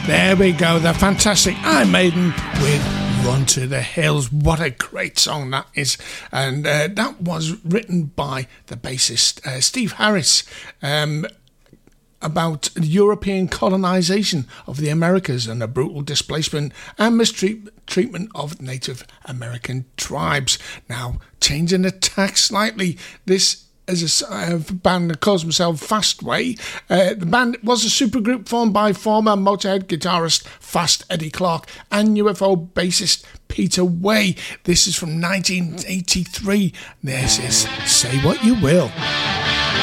There we go, the fantastic Iron Maiden with Run to the Hills. What a great song that is. And that was written by the bassist Steve Harris, about European colonisation of the Americas and the brutal displacement and mistreatment of Native American tribes. Now, changing the tack slightly, this is a band that calls themselves Fastway. The band was a supergroup formed by former Motorhead guitarist Fast Eddie Clarke and UFO bassist Peter Way. This is from 1983. This is Say What You Will.